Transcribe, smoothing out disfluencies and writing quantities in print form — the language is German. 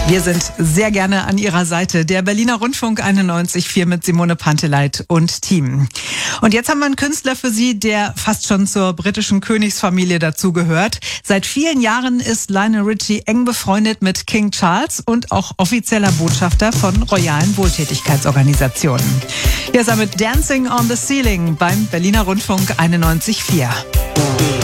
Wir sind sehr gerne an Ihrer Seite. Der Berliner Rundfunk 91.4 mit Simone Panteleit und Team. Und jetzt haben wir einen Künstler für Sie, der fast schon zur britischen Königsfamilie dazugehört. Seit vielen Jahren ist Lionel Richie eng befreundet mit King Charles und auch offizieller Botschafter von royalen Wohltätigkeitsorganisationen. Hier ist er mit Dancing on the Ceiling beim Berliner Rundfunk 91.4.